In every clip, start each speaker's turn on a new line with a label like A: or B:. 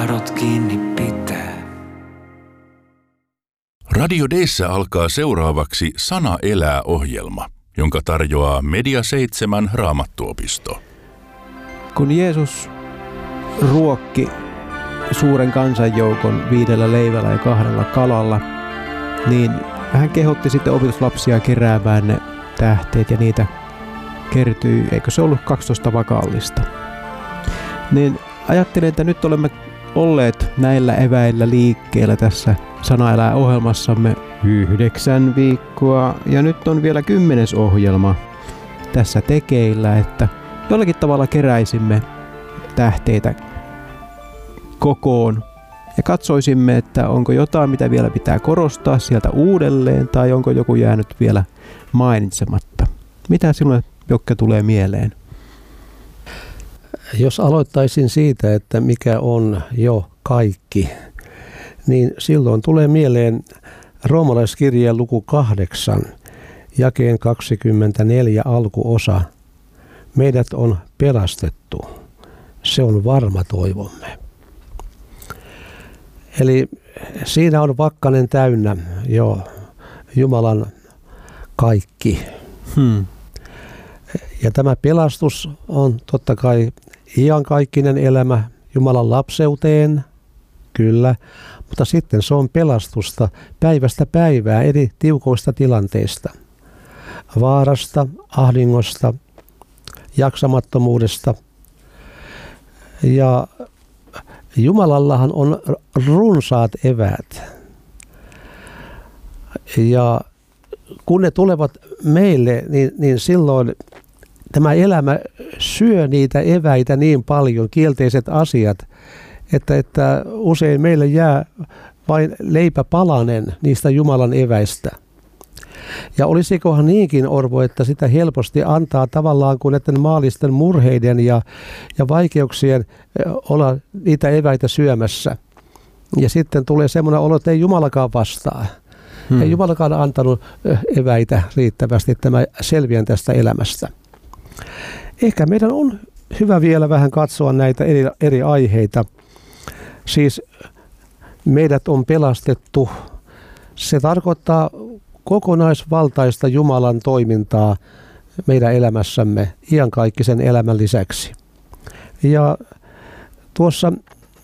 A: tahdot kiinni pitää.
B: Radio D:ssä alkaa seuraavaksi Sana elää -ohjelma, jonka tarjoaa Media 7 Raamattuopisto.
C: Kun Jeesus ruokki suuren kansanjoukon 5 leivällä ja 2 kalalla, niin hän kehotti sitten opetuslapsia keräämään ne tähteet ja niitä kertyi, eikö se ollut 12 vakallista. Niin ajattelin, että nyt olemme olleet näillä eväillä liikkeellä tässä Sana elää -ohjelmassamme 9 viikkoa ja nyt on vielä 10. ohjelma tässä tekeillä, että jollakin tavalla keräisimme tähteitä kokoon ja katsoisimme, että onko jotain, mitä vielä pitää korostaa sieltä uudelleen tai onko joku jäänyt vielä mainitsematta. Mitä sinulle, Jokke, tulee mieleen?
D: Jos aloittaisin siitä, että mikä on jo kaikki, niin silloin tulee mieleen Roomalaiskirjeen luku 8, jakeen 24 alkuosa. Meidät on pelastettu. Se on varma toivomme. Eli siinä on vakkanen täynnä jo Jumalan kaikki. Ja tämä pelastus on totta kai iankaikkinen elämä Jumalan lapseuteen, kyllä, mutta sitten se on pelastusta päivästä päivää eri tiukoista tilanteista, vaarasta, ahdingosta, jaksamattomuudesta. Ja Jumalallahan on runsaat eväät. Ja kun ne tulevat meille, niin silloin tämä elämä syö niitä eväitä niin paljon, kielteiset asiat, että usein meille jää vain leipäpalanen niistä Jumalan eväistä. Ja olisikohan niinkin, Orvo, että sitä helposti antaa tavallaan kuin näiden maallisten murheiden ja vaikeuksien olla niitä eväitä syömässä. Ja sitten tulee semmoinen olo, että ei Jumalakaan vastaa. Ei Jumalakaan antanut eväitä riittävästi, että mä selviän tästä elämästä. Ehkä meidän on hyvä vielä vähän katsoa näitä eri aiheita. Siis meidät on pelastettu. Se tarkoittaa kokonaisvaltaista Jumalan toimintaa meidän elämässämme iankaikkisen elämän lisäksi. Ja tuossa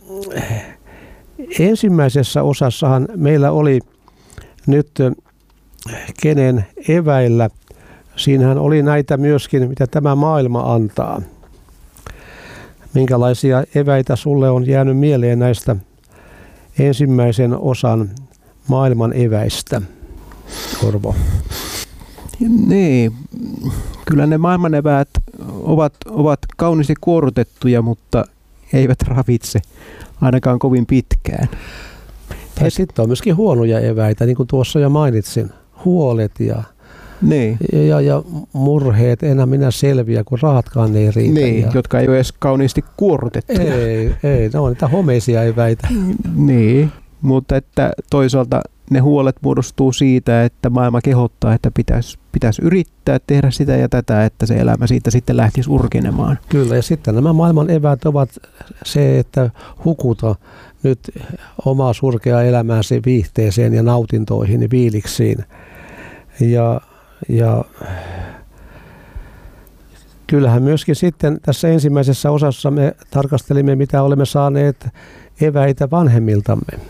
D: ensimmäisessä osassahan meillä oli nyt kenen eväillä. Siinähän oli näitä myöskin, mitä tämä maailma antaa. Minkälaisia eväitä sulle on jäänyt mieleen näistä ensimmäisen osan maailman eväistä, Orvo?
C: Niin, kyllä ne maailman eväät ovat kauniisti kuorutettuja, mutta eivät ravitse ainakaan kovin pitkään.
D: Tai sitten on myöskin huonoja eväitä, niin kuin tuossa jo mainitsin. Huolet ja murheet, enää minä selviä, kun rahatkaan ei riitä.
C: Niin, jotka ei ole edes kauniisti kuorutettuja.
D: Ei, ne on niitä homeisia eväitä.
C: Niin, mutta että toisaalta ne huolet muodostuu siitä, että maailma kehottaa, että pitäisi yrittää tehdä sitä ja tätä, että se elämä siitä sitten lähtisi urkinemaan.
D: Kyllä, ja sitten nämä maailman eväät ovat se, että hukuta nyt omaa surkeaa elämääsi viihteeseen ja nautintoihin ja viiliksiin. Ja kyllähän myöskin sitten tässä ensimmäisessä osassa me tarkastelimme, mitä olemme saaneet eväitä vanhemmiltamme.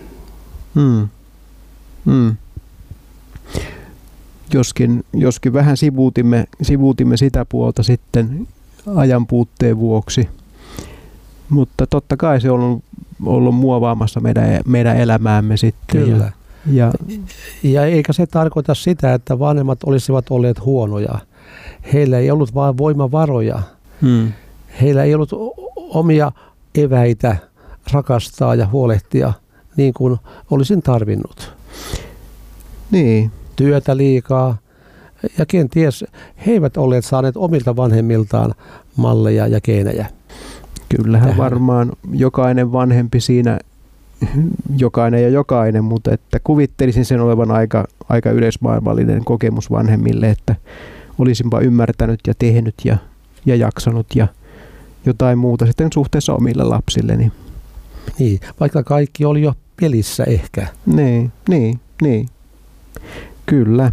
C: Joskin vähän sivuutimme sitä puolta sitten ajan puutteen vuoksi. Mutta totta kai se on ollut muovaamassa meidän elämäämme sitten.
D: Kyllä. Ja eikä se tarkoita sitä, että vanhemmat olisivat olleet huonoja. Heillä ei ollut vain voimavaroja. Heillä ei ollut omia eväitä rakastaa ja huolehtia niin kuin olisin tarvinnut.
C: Niin.
D: Työtä liikaa. Ja kenties he eivät olleet saaneet omilta vanhemmiltaan malleja ja geenejä.
C: Kyllähän varmaan jokainen vanhempi siinä, jokainen, mutta että kuvittelisin sen olevan aika yleismaailmallinen kokemus vanhemmille, että olisinpa ymmärtänyt ja tehnyt ja jaksanut ja jotain muuta sitten suhteessa omille lapsilleni.
D: Niin, vaikka kaikki oli jo pelissä ehkä.
C: Niin. Kyllä.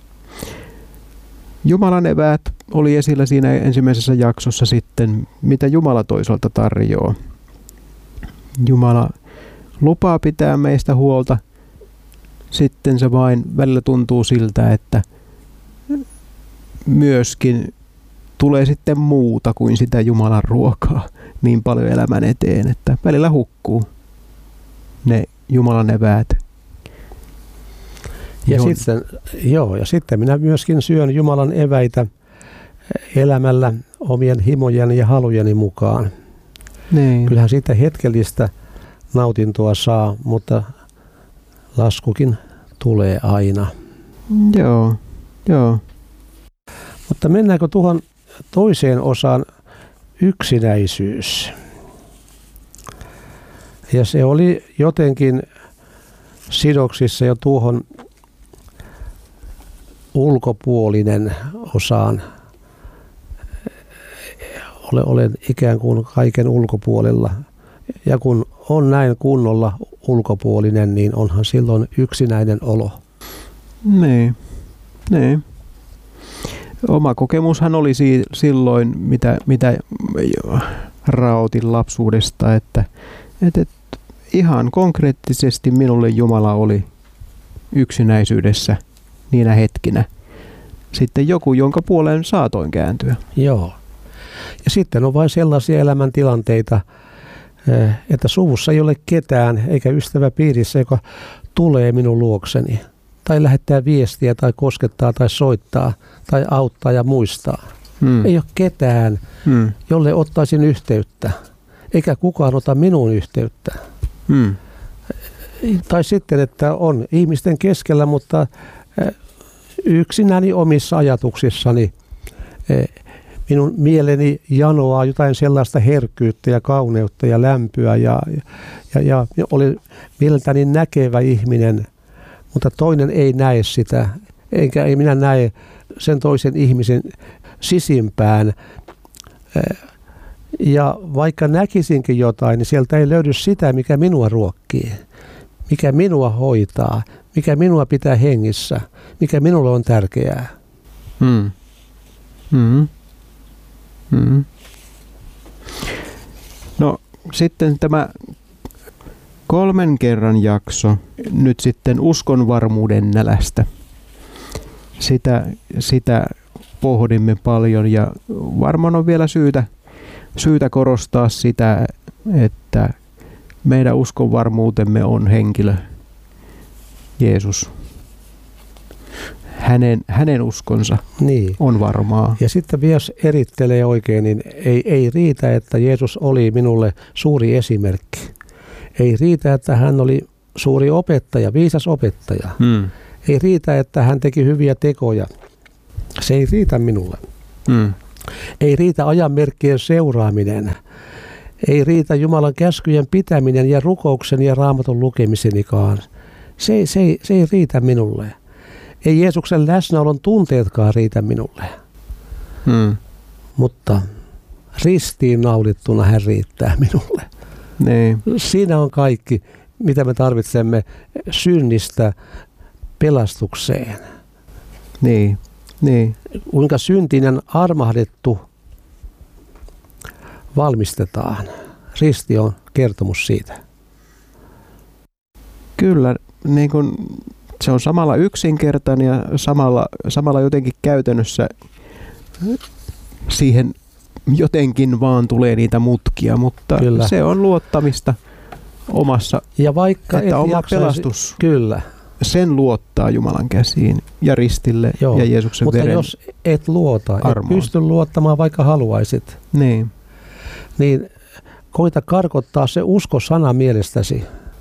C: Jumalan eväät oli esillä siinä ensimmäisessä jaksossa sitten, mitä Jumala toisaalta tarjoaa. Jumala lupaa pitää meistä huolta. Sitten se vain välillä tuntuu siltä, että myöskin tulee sitten muuta kuin sitä Jumalan ruokaa niin paljon elämän eteen, että välillä hukkuu ne Jumalan eväät.
D: Ja sitten minä myöskin syön Jumalan eväitä elämällä omien himojeni ja halujeni mukaan.
C: Niin.
D: Kyllähän siitä hetkellistä nautintoa saa, mutta laskukin tulee aina.
C: Joo.
D: Mutta mennäänkö tuohon toiseen osaan, yksinäisyys? Ja se oli jotenkin sidoksissa jo tuohon ulkopuolinen osaan. Olen ikään kuin kaiken ulkopuolella. Ja kun on näin kunnolla ulkopuolinen, niin onhan silloin yksinäinen olo.
C: Niin. Oma kokemushan oli silloin, mitä raotin lapsuudesta, että ihan konkreettisesti minulle Jumala oli yksinäisyydessä niinä hetkinä. Sitten joku, jonka puoleen saatoin kääntyä.
D: Joo. Ja sitten on vain sellaisia elämäntilanteita, että suvussa ei ole ketään eikä ystäväpiirissä, joka tulee minun luokseni. Tai lähettää viestiä tai koskettaa tai soittaa tai auttaa ja muistaa. Ei ole ketään, jolle ottaisin yhteyttä. Eikä kukaan ota minun yhteyttä. Tai sitten, että on ihmisten keskellä, mutta yksinäni omissa ajatuksissani minun mieleni janoaa jotain sellaista herkkyyttä ja kauneutta ja lämpöä ja olen mieleltäni näkevä ihminen, mutta toinen ei näe sitä, enkä ei minä näe sen toisen ihmisen sisimpään. Ja vaikka näkisinkin jotain, niin sieltä ei löydy sitä, mikä minua ruokkii, mikä minua hoitaa, mikä minua pitää hengissä, mikä minulle on tärkeää.
C: No sitten tämä 3 kerran jakso, nyt sitten uskonvarmuuden nälästä. Sitä pohdimme paljon ja varmaan on vielä syytä korostaa sitä, että meidän uskonvarmuutemme on henkilö, Jeesus. Hänen uskonsa on varmaa.
D: Ja sitten jos erittelee oikein, niin ei riitä, että Jeesus oli minulle suuri esimerkki. Ei riitä, että hän oli suuri opettaja, viisas opettaja. Ei riitä, että hän teki hyviä tekoja. Se ei riitä minulle. Ei riitä ajanmerkkien seuraaminen. Ei riitä Jumalan käskyjen pitäminen ja rukouksen ja Raamatun lukemisenikaan. Se ei riitä minulle. Ei Jeesuksen läsnäolon tunteetkaan riitä minulle. Mutta ristiin naulittuna hän riittää minulle.
C: Niin.
D: Siinä on kaikki, mitä me tarvitsemme synnistä pelastukseen.
C: Niin.
D: Kuinka syntinen armahdettu valmistetaan. Risti on kertomus siitä.
C: Kyllä, niin kun se on samalla yksinkertainen ja samalla jotenkin käytännössä siihen jotenkin vaan tulee niitä mutkia, mutta kyllä. Se on luottamista omassa,
D: ja vaikka
C: että oma pelastus,
D: kyllä.
C: Sen luottaa Jumalan käsiin ja ristille ja Jeesuksen veren.
D: Mutta jos et luota,
C: armoon.
D: Et pysty luottamaan vaikka haluaisit, niin koita karkottaa se usko-sana mielestäsi.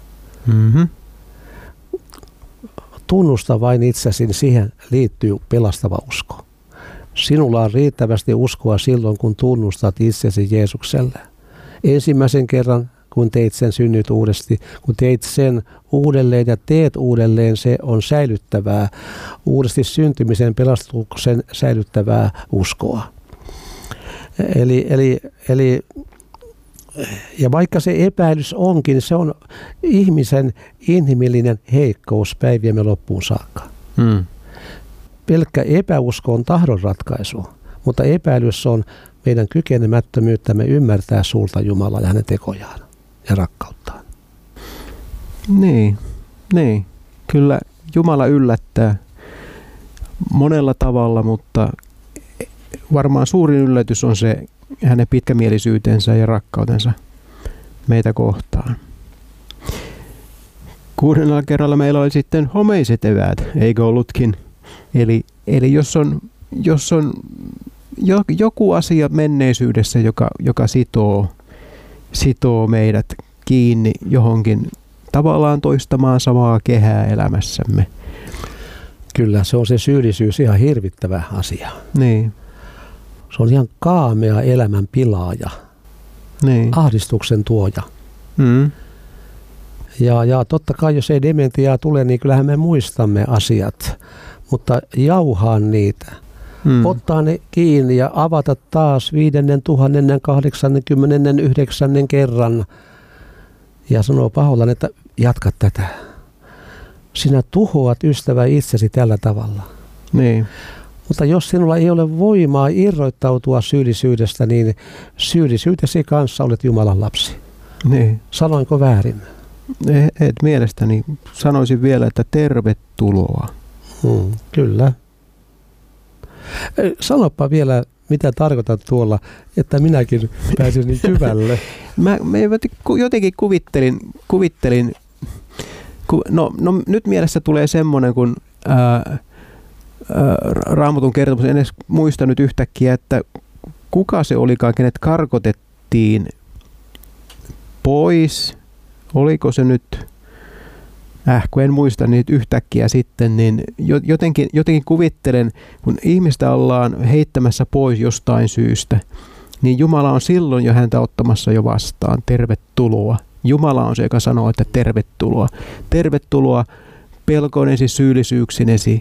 D: Tunnusta vain itsesi, niin siihen liittyy pelastava usko. Sinulla on riittävästi uskoa silloin, kun tunnustat itsesi Jeesukselle. Ensimmäisen kerran, kun teit sen, synnyt uudesti. Kun teit sen uudelleen ja teet uudelleen, se on säilyttävää. Uudesti syntymisen, pelastuksen säilyttävää uskoa. Eli Ja vaikka se epäilys onkin, se on ihmisen inhimillinen heikkous päiviemme loppuun saakka. Pelkkä epäusko on tahdon ratkaisu, mutta epäilys on meidän kykenemättömyyttämme ymmärtää suurta Jumalaa ja hänen tekojaan ja rakkauttaan.
C: Niin. Kyllä Jumala yllättää monella tavalla, mutta varmaan suurin yllätys on se hänen pitkämielisyytensä ja rakkautensa meitä kohtaan. 6. kerralla meillä oli sitten homeiset eväät, eikö ollutkin? Eli jos on joku asia menneisyydessä, joka sitoo meidät kiinni johonkin tavallaan toistamaan samaa kehää elämässämme.
D: Kyllä, se on se syyllisyys ihan hirvittävä asia.
C: Niin.
D: Se on ihan kaamea elämän pilaaja, ahdistuksen tuoja. Ja totta kai, jos ei dementiaa tule, niin kyllähän me muistamme asiat, mutta jauhaa niitä. Ottaa ne kiinni ja avata taas 5089 kerran ja sanoo pahoillani, että jatka tätä. Sinä tuhoat ystävä itsesi tällä tavalla.
C: Niin.
D: Mutta jos sinulla ei ole voimaa irroittautua syyllisyydestä, niin syyllisyytesi kanssa olet Jumalan lapsi.
C: Niin.
D: Sanoinko väärin?
C: Et mielestäni sanoisin vielä, että tervetuloa.
D: Kyllä. Sanopa vielä, mitä tarkoitat tuolla, että minäkin pääsin niin syvälle.
C: Mä jotenkin kuvittelin no nyt mielessä tulee semmoinen, kun Raamatun kertomus, en edes muista nyt yhtäkkiä, että kuka se olikaan, kenet karkotettiin pois. Oliko se nyt, kun en muista niitä yhtäkkiä sitten, niin jotenkin kuvittelen, kun ihmistä ollaan heittämässä pois jostain syystä, niin Jumala on silloin jo häntä ottamassa jo vastaan. Tervetuloa. Jumala on se, joka sanoo, että tervetuloa. Tervetuloa pelkoinesi, syyllisyyksinesi.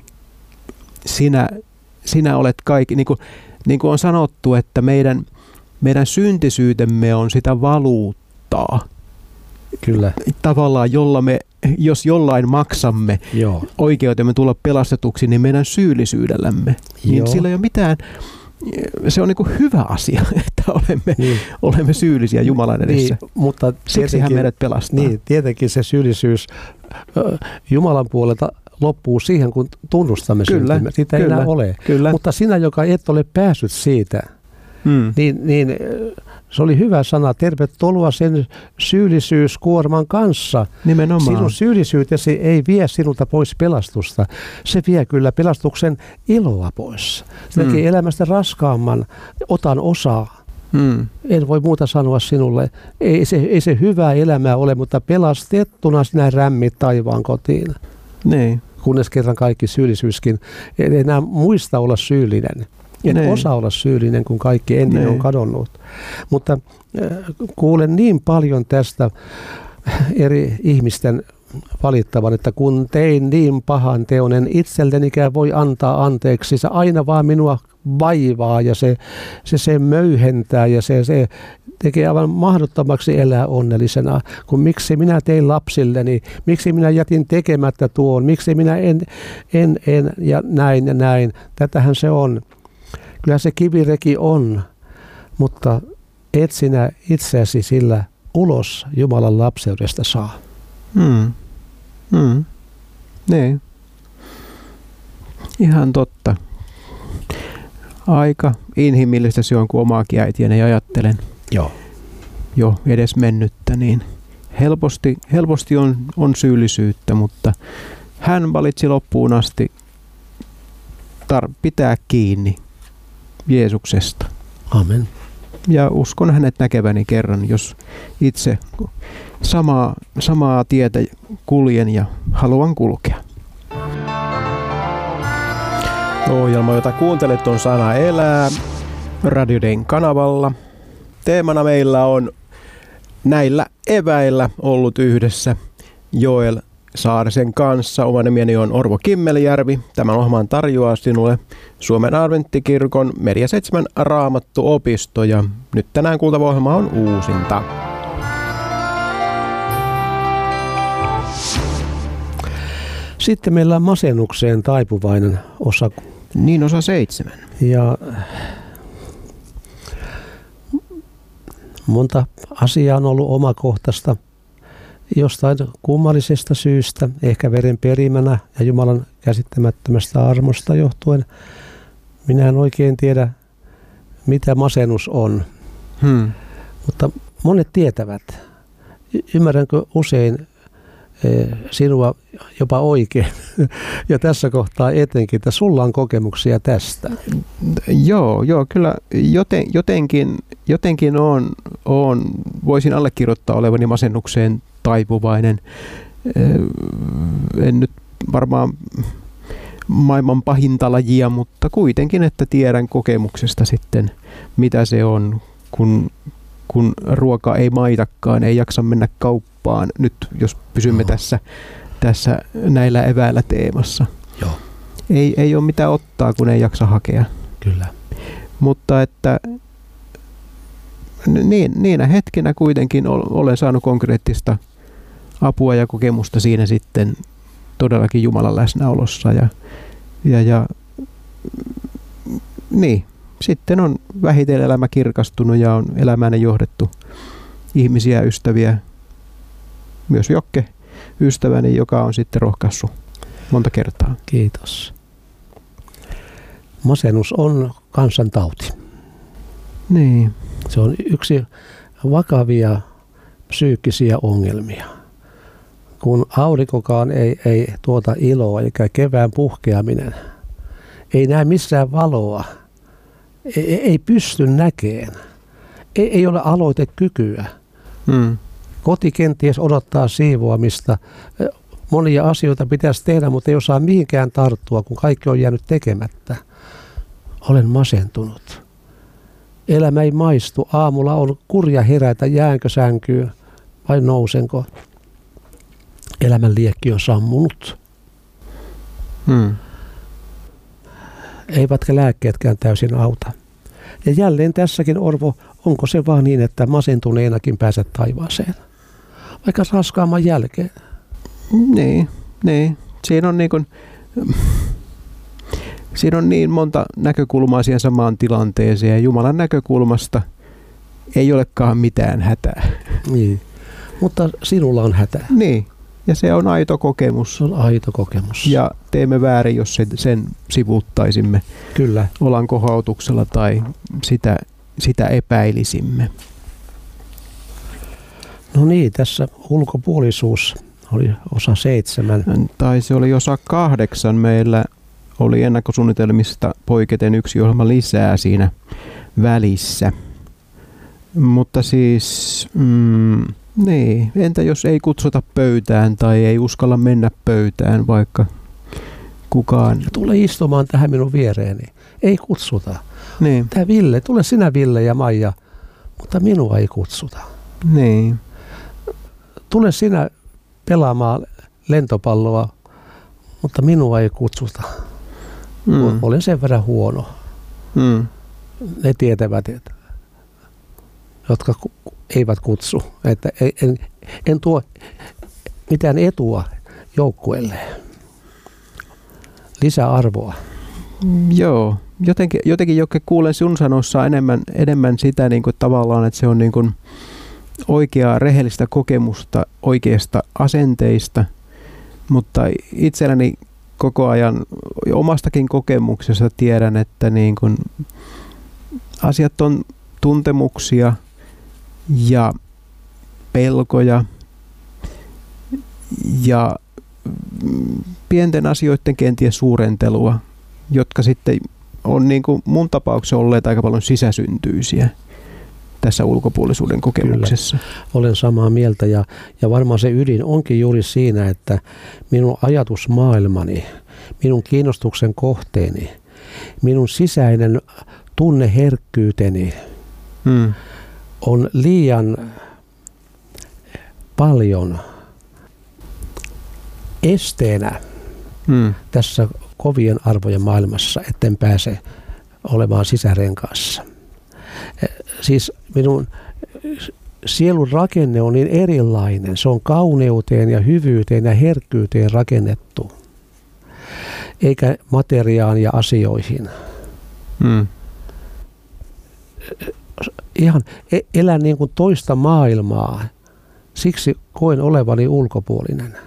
C: Sinä olet kaikki. Niin kuin on sanottu, että meidän syntisyytemme on sitä valuuttaa.
D: Kyllä.
C: Tavallaan, jolla me, jos jollain maksamme oikeutemme tulla pelastetuksi, niin meidän syyllisyydellämme. Niin sillä ei ole mitään, se on niin kuin hyvä asia, että olemme syyllisiä Jumalan edessä.
D: Niin, mutta
C: siksi hän meidät pelastaa.
D: Niin, tietenkin se syyllisyys Jumalan puolelta loppuu siihen, kun tunnustamme syntimme. Sitä ei enää ole.
C: Kyllä.
D: Mutta sinä, joka et ole päässyt siitä, niin se oli hyvä sana. Tervetuloa sen syyllisyyskuorman kanssa.
C: Nimenomaan.
D: Sinun syyllisyytesi ei vie sinulta pois pelastusta. Se vie kyllä pelastuksen iloa pois. Se tekee elämästä raskaamman. Otan osaa. En voi muuta sanoa sinulle. Ei se hyvää elämää ole, mutta pelastettuna sinä rämmit taivaan kotiin.
C: Niin.
D: Kunnes kerran kaikki syyllisyyskin. En enää muista olla syyllinen. En osaa olla syyllinen, kun kaikki entinen on kadonnut. Mutta kuulen niin paljon tästä eri ihmisten valittavan, että kun tein niin pahan teon, en itseltänikään voi antaa anteeksi. Se aina vaan minua vaivaa ja se möyhentää ja se tekee aivan mahdottomaksi elää onnellisena. Kun miksi minä tein lapsilleni, miksi minä jätin tekemättä tuon, miksi minä en ja näin. Tätähän se on. Kyllä se kivireki on, mutta et sinä itseäsi sillä ulos Jumalan lapseudesta saa.
C: Niin. Ihan totta. Aika inhimillistä se on, kun omaakin äitiäni ajattelen. Jo edes mennyttä, niin helposti on syyllisyyttä, mutta hän valitsi loppuun asti pitää kiinni Jeesuksesta.
D: Amen.
C: Ja uskon hänet näkeväni kerran, jos itse samaa tietä kuljen ja haluan kulkea.
E: Ohjelma, jota kuuntelet, on Sana elää Radio Dayn kanavalla. Teemana meillä on näillä eväillä ollut yhdessä Joel Saarisen kanssa. Oma nimeni on Orvo Kimmelijärvi. Tämän ohjelman tarjoaa sinulle Suomen Adventtikirkon Media 7 Raamattuopisto. Ja nyt tänään kuultava ohjelma on uusinta.
D: Sitten meillä on masennukseen taipuvainen osa.
E: Niin, osa 7.
D: Ja monta asiaa on ollut omakohtaista. Jostain kummallisesta syystä, ehkä veren perimänä ja Jumalan käsittämättömästä armosta johtuen. Minä en oikein tiedä, mitä masennus on. Mutta monet tietävät. Ymmärränkö usein sinua jopa oikein? Ja tässä kohtaa etenkin, että sulla on kokemuksia tästä.
E: Joo, kyllä jotenkin voisin allekirjoittaa olevani masennukseen taipuvainen. En nyt varmaan maailman pahinta lajia, mutta kuitenkin, että tiedän kokemuksesta sitten, mitä se on, kun ruoka ei maitakaan, ei jaksa mennä kauppaan. Nyt jos pysymme tässä näillä eväillä teemassa.
D: Joo.
E: Ei ole mitään ottaa, kun ei jaksa hakea.
D: Kyllä.
E: Mutta että niinä hetkinä kuitenkin olen saanut konkreettista apua ja kokemusta siinä sitten todellakin Jumalan läsnäolossa. Ja niin, sitten on vähitellen elämä kirkastunut ja on elämääni johdettu ihmisiä, ystäviä, myös Jokke, ystäväni, joka on sitten rohkaissut monta kertaa.
D: Kiitos. Masennus on kansantauti.
E: Niin.
D: Se on yksi vakavia psyykkisiä ongelmia. Kun aurinkokaan ei tuota iloa, eikä kevään puhkeaminen, ei näe missään valoa, ei pysty näkemään, ei ole aloitekykyä. Koti kenties odottaa siivoamista. Monia asioita pitäisi tehdä, mutta ei osaa mihinkään tarttua, kun kaikki on jäänyt tekemättä. Olen masentunut. Elämä ei maistu. Aamulla on kurja herätä, jäänkö sänkyyn vai nousenko. Elämän liekki on sammunut. Eivätkä lääkkeetkään täysin auta. Ja jälleen tässäkin, Orvo, onko se vaan niin, että masentuneenakin pääset taivaaseen? Vaikka raskaamman jälkeen.
E: Niin. Siinä on niin monta näkökulmaa siihen samaan tilanteeseen ja Jumalan näkökulmasta ei olekaan mitään hätää.
D: Niin. Mutta sinulla on hätä.
E: Niin. Ja se on aito kokemus.
D: Se on aito kokemus.
E: Ja teemme väärin, jos sen sivuuttaisimme.
D: Kyllä.
E: Olankohautuksella tai sitä epäilisimme.
D: No niin, tässä ulkopuolisuus oli osa 7.
E: Tai se oli osa 8. Meillä oli ennakkosuunnitelmista poiketen yksi ohjelma lisää siinä välissä. Mutta siis, niin, entä jos ei kutsuta pöytään tai ei uskalla mennä pöytään, vaikka kukaan...
D: Tule istumaan tähän minun viereeni. Ei kutsuta.
E: Niin.
D: Tämä Ville, tule sinä Ville ja Maija, mutta minua ei kutsuta.
E: Niin.
D: Tule sinä pelaamaan lentopalloa, mutta minua ei kutsuta. Olen sen verran huono. Ne tietävät, että jotka eivät kutsu. Että en tuo mitään etua joukkueelle. Lisäarvoa.
E: Joo. Jotenkin Jokke kuulen sinun sanoissa enemmän sitä niin kuin tavallaan, että se on niin kuin oikeaa rehellistä kokemusta oikeasta asenteista, mutta itselläni koko ajan omastakin kokemuksesta tiedän, että niin kuin asiat on tuntemuksia ja pelkoja ja pienten asioiden kenties suurentelua, jotka sitten on niin kuin mun tapauksessa olleet aika paljon sisäsyntyisiä tässä ulkopuolisuuden kokemuksessa.
D: Kyllä. Olen samaa mieltä ja varmaan se ydin onkin juuri siinä, että minun ajatusmaailmani, minun kiinnostuksen kohteeni, minun sisäinen tunneherkkyyteni on liian paljon esteenä tässä kovien arvojen maailmassa, etten pääse olemaan sisärenkaassa. Siis minun sielun rakenne on niin erilainen. Se on kauneuteen ja hyvyyteen ja herkkyyteen rakennettu, eikä materiaan ja asioihin. Ihan elän niin kuin toista maailmaa. Siksi koen olevani ulkopuolinen.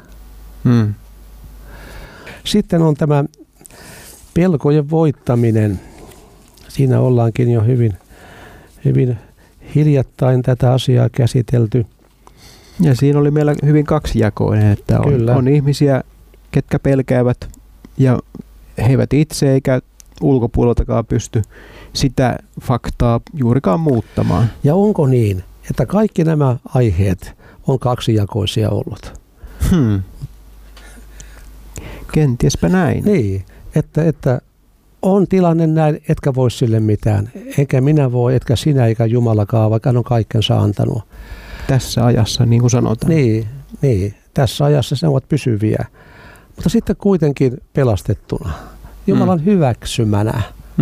D: Sitten on tämä pelkojen voittaminen. Siinä ollaankin jo hyvin hiljattain tätä asiaa käsitelty.
E: Ja siinä oli meillä hyvin kaksijakoinen, että on ihmisiä, ketkä pelkäävät ja he eivät itse eikä ulkopuoleltakaan pysty sitä faktaa juurikaan muuttamaan.
D: Ja onko niin, että kaikki nämä aiheet on kaksijakoisia ollut?
E: Kentiespä näin.
D: Niin, että on tilanne näin, etkä voi sille mitään. Enkä minä voi, etkä sinä eikä Jumalakaan, vaikka hän on kaikkensa antanut.
E: Tässä ajassa, niin kuin sanotaan.
D: Niin, tässä ajassa ne ovat pysyviä. Mutta sitten kuitenkin pelastettuna. Jumalan hyväksymänä.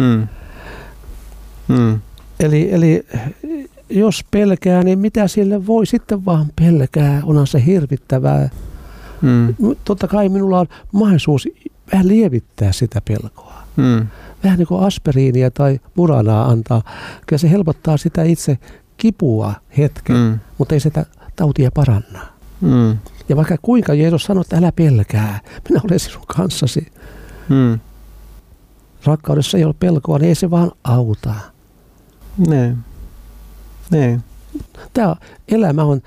D: Eli jos pelkää, niin mitä sille voi sitten vaan pelkää? Onhan se hirvittävää. Totta kai minulla on mahdollisuus vähän lievittää sitä pelkoa. Vähän niin kuin aspiriinia tai muranaa antaa. Kyllä se helpottaa sitä itse kipua hetken, mutta ei sitä tautia paranna. Ja vaikka kuinka Jeesus sanoi, että älä pelkää, minä olen sinun kanssasi. Rakkaudessa ei ole pelkoa, niin ei se vaan auta.
E: Ne.
D: Elämä on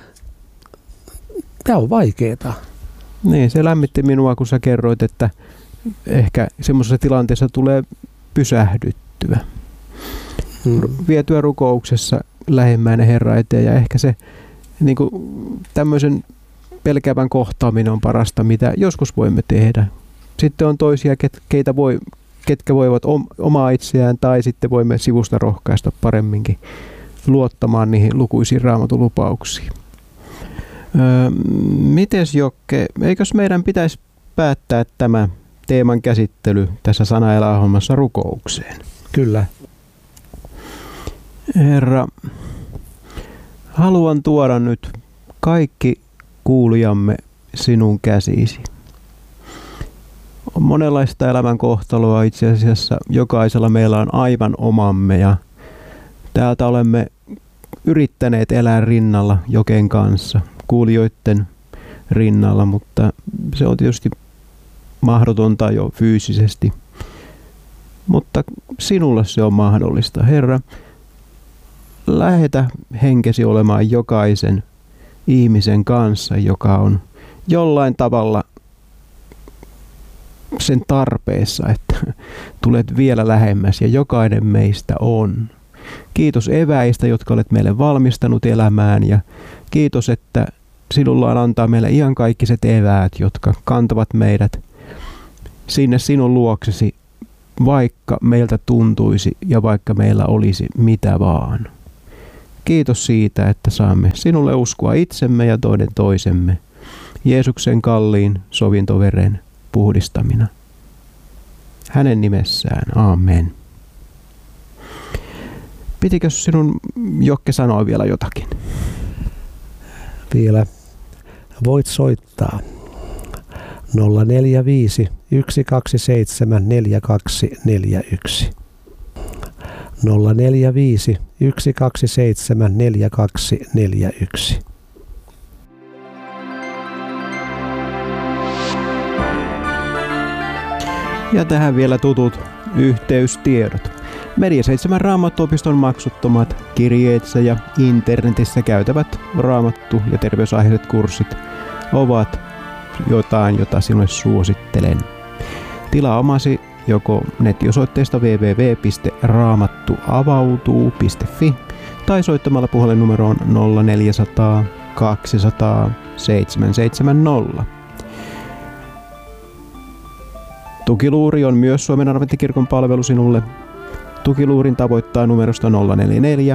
D: vaikeeta.
E: Niin, se lämmitti minua, kun sä kerroit, että ehkä semmoisessa tilanteessa tulee pysähdyttyä. Vietyä rukouksessa lähemmään Herran eteen, ja ehkä se niin kuin tämmöisen pelkäävän kohtaaminen on parasta, mitä joskus voimme tehdä. Sitten on toisia, ketkä voivat omaa itseään, tai sitten voimme sivusta rohkaista paremminkin luottamaan niihin lukuisiin Raamatun lupauksiin. Mites Jokke, eikös meidän pitäisi päättää tämä teeman käsittely tässä Sana elää -ohjelmassa rukoukseen?
D: Kyllä.
E: Herra, haluan tuoda nyt kaikki kuulijamme sinun käsisi. On monenlaista elämän kohtaloa itse asiassa. Jokaisella meillä on aivan omamme ja täältä olemme yrittäneet elää rinnalla Joken kanssa, kuulijoiden rinnalla, mutta se on tietysti mahdotonta jo fyysisesti. Mutta sinulle se on mahdollista. Herra, lähetä henkesi olemaan jokaisen ihmisen kanssa, joka on jollain tavalla sen tarpeessa, että tulet vielä lähemmäs, ja jokainen meistä on. Kiitos eväistä, jotka olet meille valmistanut elämään, ja kiitos, että sinulla on antaa meille iankaikiset eväät, jotka kantavat meidät sinne sinun luoksesi, vaikka meiltä tuntuisi ja vaikka meillä olisi mitä vaan. Kiitos siitä, että saamme sinulle uskoa itsemme ja toinen toisemme Jeesuksen kalliin sovintoveren puhdistamina. Hänen nimessään. Aamen. Pitikö sinun, Jokke, sanoa vielä jotakin?
D: Vielä voit soittaa 045 127 4241. 045 127 4241.
E: Ja tähän vielä tutut yhteystiedot. Media 7 Raamattuopiston maksuttomat kirjeitse ja internetissä käytävät raamattu- ja terveysaiheiset kurssit ovat jotain, jota sinulle suosittelen. Tilaa omasi joko nettiosoitteesta www.raamattuavautuu.fi tai soittamalla puhelinnumeroon 0400 200 770. Tukiluuri on myös Suomen Adventtikirkon palvelu sinulle. Tukiluurin tavoittaa numerosta 044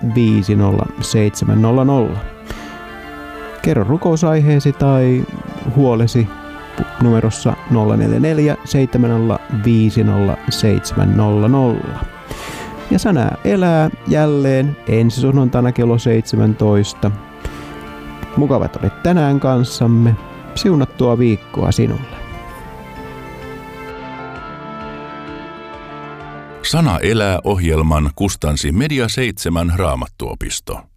E: 7050 700. Kerro rukousaiheesi tai huolesi numerossa 044 705 0700. Ja Sana elää jälleen ensi sunnuntaina kello 17. Mukavat olit tänään kanssamme. Siunattua viikkoa sinulle.
B: Sana elää -ohjelman kustansi Media 7 Raamattuopisto.